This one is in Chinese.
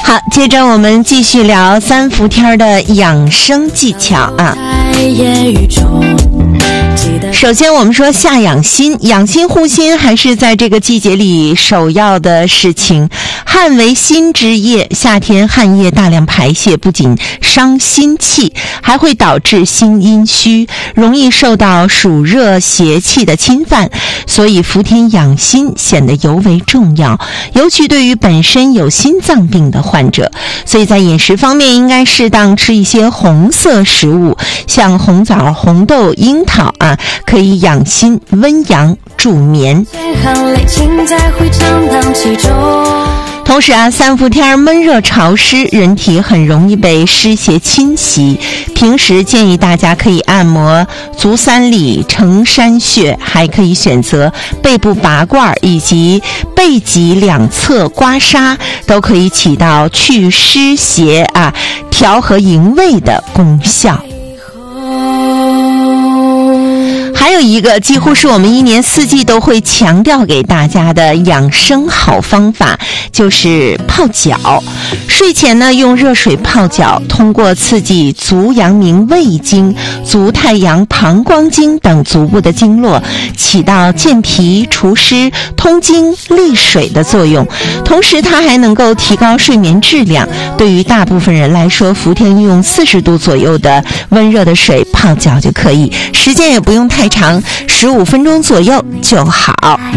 好，接着我们继续聊三伏天的养生技巧啊。首先我们说夏养心，养心护心还是在这个季节里首要的事情。汗为心之液，夏天汗液大量排泄，不仅伤心气，还会导致心阴虚，容易受到暑热邪气的侵犯，所以伏天养心显得尤为重要，尤其对于本身有心脏病的患者。所以在饮食方面应该适当吃一些红色食物，像红枣、红豆、樱桃啊，可以养心温阳助眠。同时啊，三伏天闷热潮湿，人体很容易被湿邪侵袭。平时建议大家可以按摩足三里、承山穴，还可以选择背部拔罐以及背脊两侧刮痧，都可以起到祛湿邪啊、调和营卫的功效。还有一个几乎是我们一年四季都会强调给大家的养生好方法，就是泡脚。睡前呢，用热水泡脚，通过刺激足阳明胃经、足太阳膀胱经等足部的经络，起到健脾除湿、通经利水的作用。同时它还能够提高睡眠质量。对于大部分人来说，伏天用40度左右的温热的水泡脚就可以，时间也不用太长，15分钟左右就好。